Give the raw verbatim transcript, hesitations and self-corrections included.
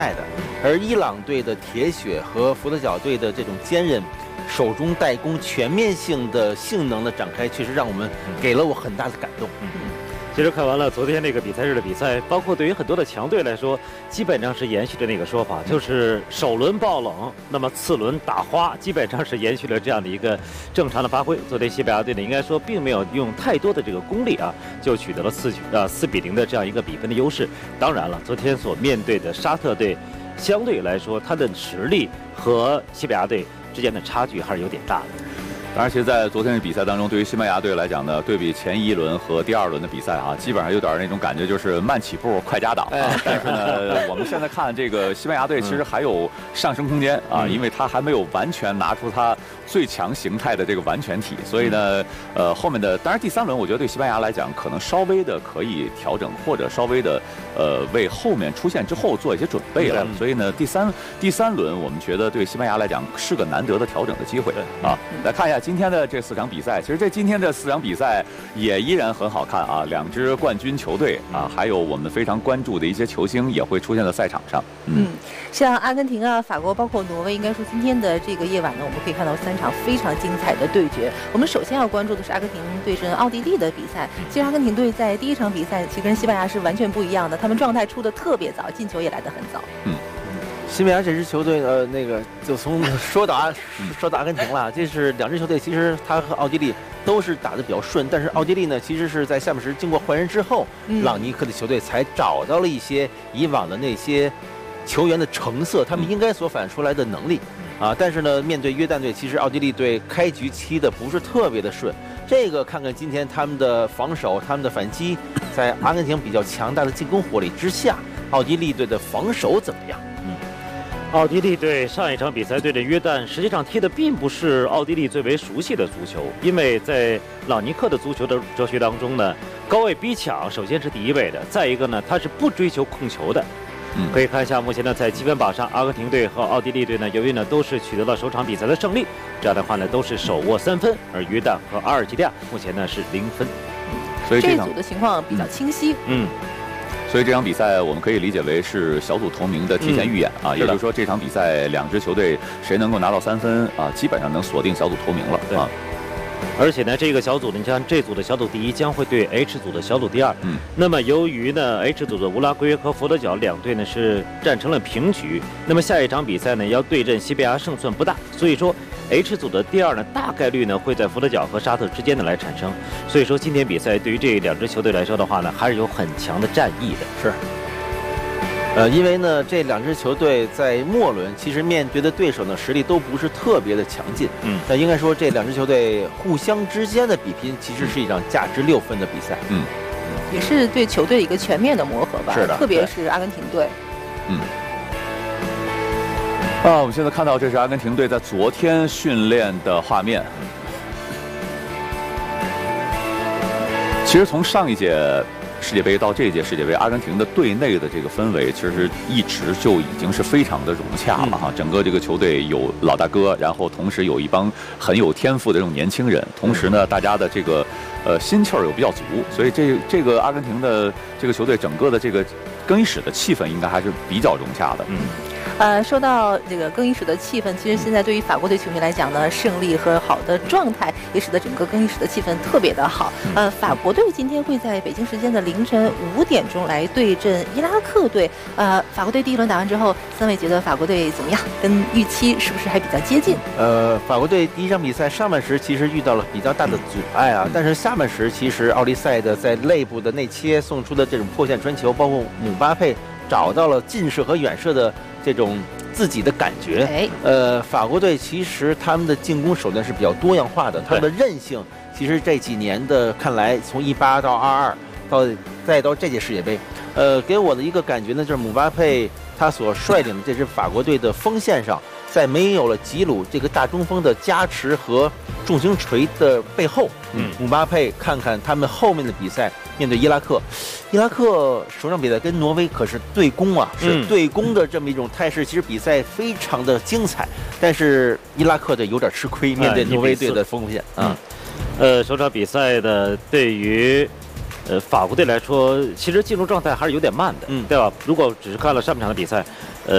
的，而伊朗队的铁血和佛得角队的这种坚韧。手中带攻、全面性的性能的展开，确实让我们给了我很大的感动。 嗯，其实看完了昨天那个比赛日的比赛，包括对于很多的强队来说，基本上是延续着那个说法，就是首轮爆冷，那么次轮打花，基本上是延续了这样的一个正常的发挥。昨天西班牙队呢，应该说并没有用太多的这个功力啊，就取得了四呃四比零的这样一个比分的优势。当然了，昨天所面对的沙特队，相对来说，他的实力和西班牙队之间的差距还是有点大的。 当然，其实，在昨天的比赛当中，对于西班牙队来讲呢，对比前一轮和第二轮的比赛啊，基本上有点那种感觉，就是慢起步、快加档啊。但是呢，我们现在看这个西班牙队，其实还有上升空间啊，因为他还没有完全拿出他最强形态的这个完全体，所以呢，呃，后面的当然第三轮，我觉得对西班牙来讲，可能稍微的可以调整，或者稍微的呃为后面出现之后做一些准备了。所以呢，第三第三轮，我们觉得对西班牙来讲是个难得的调整的机会啊。来看一下今天的这四场比赛，其实这今天的四场比赛也依然很好看啊，两支冠军球队啊，还有我们非常关注的一些球星也会出现在赛场上。 嗯，像阿根廷啊、法国，包括挪威，应该说今天的这个夜晚呢，我们可以看到三场非常精彩的对决。我们首先要关注的是阿根廷对阵奥地利的比赛。其实阿根廷队在第一场比赛其实跟西班牙是完全不一样的，他们状态出的特别早，进球也来得很早。 嗯。 西班牙这支球队，呃，那个就从说到阿说到阿根廷了，这是两支球队，其实他和奥地利都是打得比较顺，但是奥地利呢，其实是在下半时经过换人之后，嗯、朗尼克的球队才找到了一些以往的那些球员的成色，他们应该所反出来的能力啊。但是呢，面对约旦队，其实奥地利队开局踢的不是特别的顺。这个看看今天他们的防守，他们的反击，在阿根廷比较强大的进攻火力之下，奥地利队的防守怎么样？嗯。 奥地利队上一场比赛对阵约旦，实际上踢的并不是奥地利最为熟悉的足球，因为在朗尼克的足球的哲学当中呢，高位逼抢首先是第一位的，再一个呢，他是不追求控球的。嗯，可以看一下目前呢，在积分榜上，阿根廷队和奥地利队呢，由于呢都是取得了首场比赛的胜利，这样的话呢都是手握三分，而约旦和阿尔及利亚目前呢是零分。 所以这一组的情况比较清晰。 嗯。所以这场比赛我们可以理解为是小组头名的提前预演啊，嗯、也就是说这场比赛两支球队谁能够拿到三分啊，基本上能锁定小组头名了啊。 而且呢，这个小组呢，你像这组的小组第一将会对 H 组的小组第二。嗯。那么由于呢 H 组的乌拉圭和佛得角两队呢是战成了平局，那么下一场比赛呢要对阵西班牙胜算不大，所以说 H 组的第二呢大概率呢会在佛得角和沙特之间呢来产生。所以说今天比赛对于这两支球队来说的话呢，还是有很强的战意的。 是。呃，因为呢，这两支球队在末轮其实面对的对手呢，实力都不是特别的强劲。嗯，那应该说这两支球队互相之间的比拼，其实是一场价值六分的比赛。 嗯， 也是对球队一个全面的磨合吧。 是的， 特别是阿根廷队。 嗯。啊，我们现在看到这是阿根廷队在昨天训练的画面。其实从上一届世界杯到这一届世界杯，阿根廷的队内的这个氛围，其实一直就已经是非常的融洽了哈。整个这个球队有老大哥，然后同时有一帮很有天赋的这种年轻人，同时呢，大家的这个呃心气儿又比较足，所以这这个阿根廷的这个球队整个的这个更衣室的气氛应该还是比较融洽的。 嗯。呃，说到这个更衣室的气氛，其实现在对于法国队球迷来讲呢，胜利和好的状态也使得整个更衣室的气氛特别的好。呃，法国队今天会在北京时间的凌晨五点钟来对阵伊拉克队。呃，法国队第一轮打完之后，三位觉得法国队怎么样？跟预期是不是还比较接近？ 呃，法国队第一场比赛上半时其实遇到了比较大的阻碍啊，但是下半时其实奥利赛的在内部的内切送出的这种破线传球，包括姆巴佩找到了近射和远射的这种自己的感觉。 哎， 呃，法国队其实他们的进攻手段是比较多样化的，他们的韧性其实这几年的看来，从一八到二二到再到这届世界杯，呃，给我的一个感觉呢，就是姆巴佩他所率领的这支法国队的锋线上，在没有了吉鲁这个大中锋的加持和重型锤的背后，嗯，姆巴佩看看他们后面的比赛，面对伊拉克，伊拉克首场比赛跟挪威可是对攻啊，是对攻的这么一种态势，其实比赛非常的精彩，但是伊拉克队有点吃亏，面对挪威队的锋线啊。 呃，首场比赛的对于呃法国队来说，其实进入状态还是有点慢的，嗯，对吧？如果只是看了上半场的比赛，呃。